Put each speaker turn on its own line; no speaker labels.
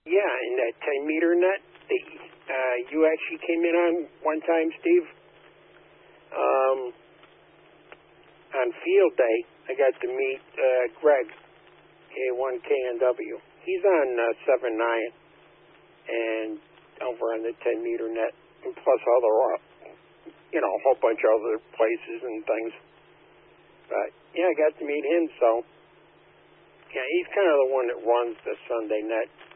Yeah, in that 10-meter net that you actually came in on one time, Steve. On field day, I got to meet Greg, K1KNW. He's on 7-9 and over on the 10-meter net, and plus other, a whole bunch of other places and things. But, yeah, I got to meet him, so, yeah, he's kind of the one that runs the Sunday net.